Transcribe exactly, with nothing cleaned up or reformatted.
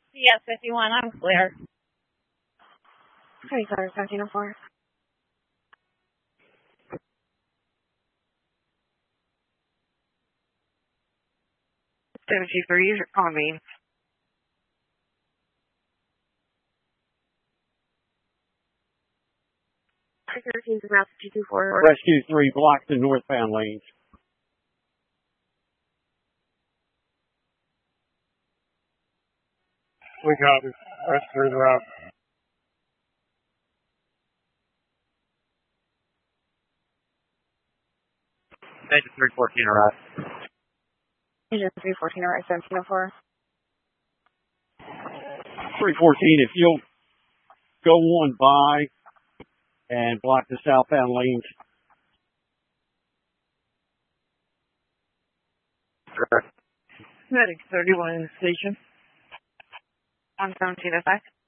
Yes, fifty-one, I'm clear. Okay, sorry, seventeen oh four. seventy-three, you're calling me. thirteen is about two two four. Rescue three, block the northbound lanes. We copy. Rescue the route. Engine three fourteen arrived. Engine three fourteen, alright, seventeen oh four. three fourteen, if you'll go on by and block the southbound lanes. Correct. Medic thirty-one in the station. one seventeen oh five.